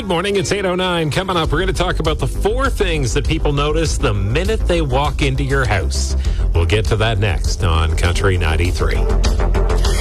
Good morning. It's 8:09. Coming up, we're going to talk about the 4 things that people notice the minute they walk into your house. We'll get to that next on Country 93.